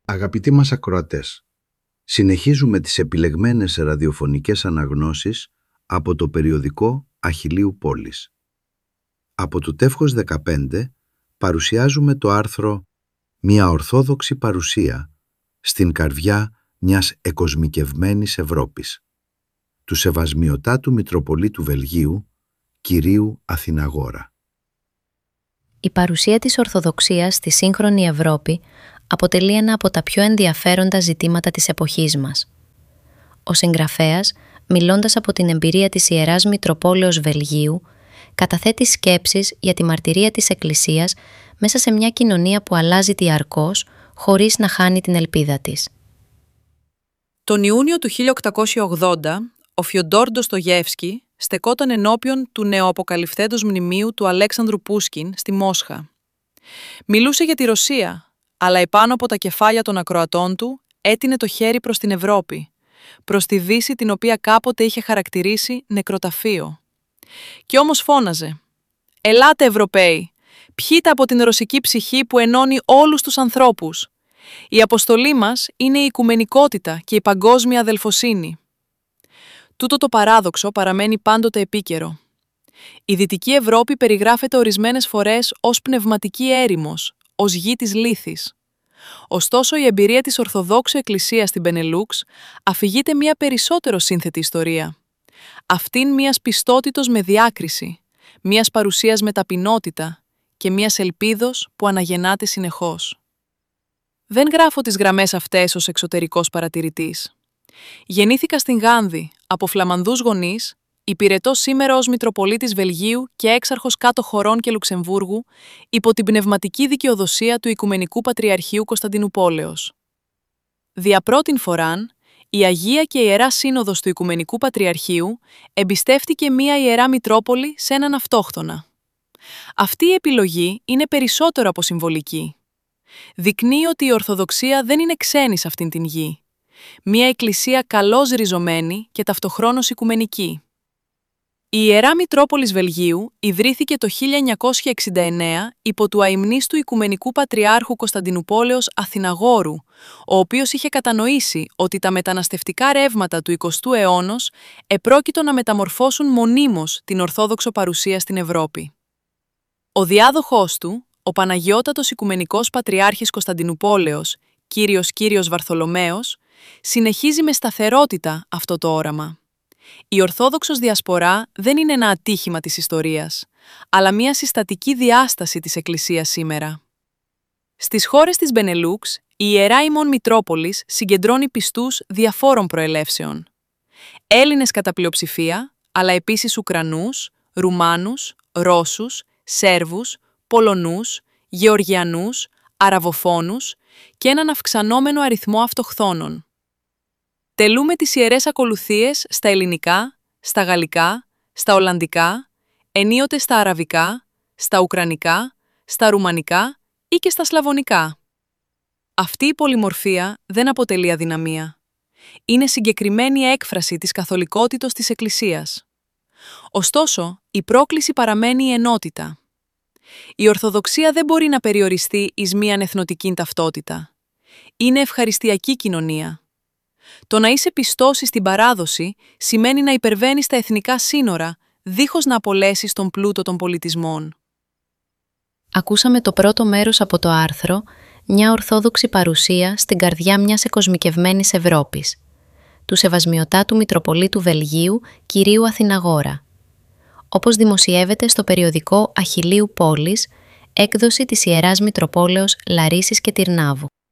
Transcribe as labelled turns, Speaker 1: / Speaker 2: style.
Speaker 1: Αγαπητοί μας ακροατές, συνεχίζουμε τις επιλεγμένες ραδιοφωνικές αναγνώσεις από το περιοδικό Αχιλλείου Πόλης. Από το τεύχος 15 παρουσιάζουμε το άρθρο «Μια ορθόδοξη παρουσία στην καρδιά μιας εκοσμικευμένης Ευρώπης» του Σεβασμιωτάτου Μητροπολίτου Βελγίου, κυρίου Αθηναγόρα.
Speaker 2: Η παρουσία της Ορθοδοξίας στη σύγχρονη Ευρώπη αποτελεί ένα από τα πιο ενδιαφέροντα ζητήματα της εποχής μας. Ο συγγραφέας, μιλώντας από την εμπειρία της Ιεράς Μητροπόλεως Βελγίου, καταθέτει σκέψεις για τη μαρτυρία της Εκκλησίας μέσα σε μια κοινωνία που αλλάζει διαρκώς, χωρίς να χάνει την ελπίδα της.
Speaker 3: Τον Ιούνιο του 1880, ο Φιοντόρ Ντοστογεύσκι στεκόταν ενώπιον του νεοαποκαλυφθέντος μνημείου του Αλέξανδρου Πούσκιν στη Μόσχα. Μιλούσε για τη Ρωσία, αλλά επάνω από τα κεφάλια των ακροατών του έτεινε το χέρι προς την Ευρώπη, προς τη Δύση την οποία κάποτε είχε χαρακτηρίσει νεκροταφείο. Κι όμως φώναζε «Ελάτε Ευρωπαίοι, πιείτε από την ρωσική ψυχή που ενώνει όλους τους ανθρώπους. Η αποστολή μας είναι η οικουμενικότητα και η παγκόσμια αδελφοσύνη». Τούτο το παράδοξο παραμένει πάντοτε επίκαιρο. Η Δυτική Ευρώπη περιγράφεται ορισμένες φορές ως πνευματική έρημος, ως γη της λύθης. Ωστόσο, η εμπειρία της Ορθοδόξου Εκκλησίας στην Μπενελούξ αφηγείται μια περισσότερο σύνθετη ιστορία. Αυτήν μιας πιστότητος με διάκριση, μιας παρουσίας με ταπεινότητα και μιας ελπίδος που αναγεννάται συνεχώς. Δεν γράφω τις γραμμές αυτές ως εξωτερικός παρατηρητής. Γεννήθηκα στην Γάνδη από φλαμανδούς γονείς, υπηρετώ σήμερα ως Μητροπολίτης Βελγίου και έξαρχος κάτω χωρών και Λουξεμβούργου υπό την πνευματική δικαιοδοσία του Οικουμενικού Πατριαρχείου Κωνσταντινουπόλεως. Δια πρώτην φοράν, η Αγία και Ιερά Σύνοδος του Οικουμενικού Πατριαρχείου εμπιστεύτηκε μία Ιερά Μητρόπολη σε έναν αυτόχθονα. Αυτή η επιλογή είναι περισσότερο από συμβολική. Δεικνύει ότι η Ορθοδοξία δεν είναι ξένη σε αυτήν την γη. Μία εκκλησία καλώς ριζωμένη και ταυτοχρόνως οικουμενική. Η Ιερά Μητρόπολης Βελγίου ιδρύθηκε το 1969 υπό του αημνίστου Οικουμενικού Πατριάρχου Κωνσταντινουπόλεως Αθηναγόρου, ο οποίος είχε κατανοήσει ότι τα μεταναστευτικά ρεύματα του 20ου αιώνος επρόκειτο να μεταμορφώσουν μονίμως την ορθόδοξο παρουσία στην Ευρώπη. Ο διάδοχός του, ο Παναγιώτατος Οικουμενικός Πατριάρχης Κωνσταντινουπόλεως, Κύριος Βαρθολομαίος, συνεχίζει με σταθερότητα αυτό το όραμα. Η Ορθόδοξος Διασπορά δεν είναι ένα ατύχημα της ιστορίας, αλλά μια συστατική διάσταση της Εκκλησίας σήμερα. Στις χώρες της Μπενελούξ, η Ιερά ημών Μητρόπολης συγκεντρώνει πιστούς διαφόρων προελεύσεων. Έλληνες κατά πλειοψηφία, αλλά επίσης Ουκρανούς, Ρουμάνους, Ρώσους, Σέρβους, Πολωνούς, Γεωργιανούς, Αραβοφώνους και έναν αυξανόμενο αριθμό αυτοχθόνων. Τελούμε τις ιερές ακολουθίες στα ελληνικά, στα γαλλικά, στα ολλανδικά, ενίοτε στα αραβικά, στα ουκρανικά, στα ρουμανικά ή και στα σλαβωνικά. Αυτή η πολυμορφία δεν αποτελεί αδυναμία. Είναι συγκεκριμένη έκφραση της καθολικότητος της Εκκλησίας. Ωστόσο, η πρόκληση παραμένει η ενότητα. Η Ορθοδοξία δεν μπορεί να περιοριστεί εις μίαν εθνοτικήν ταυτότητα. Είναι ευχαριστιακή κοινωνία. Το να είσαι πιστός στην παράδοση σημαίνει να υπερβαίνεις τα εθνικά σύνορα, δίχως να απολέσεις τον πλούτο των πολιτισμών.
Speaker 2: Ακούσαμε το πρώτο μέρος από το άρθρο «Μια ορθόδοξη παρουσία στην καρδιά μιας εκοσμικευμένης Ευρώπης» του Σεβασμιωτάτου Μητροπολίτου Βελγίου, κυρίου Αθηναγόρα, όπως δημοσιεύεται στο περιοδικό Αχιλλείου Πόλης, έκδοση της Ιεράς Μητροπόλεως Λαρίσης και Τυρνάβου.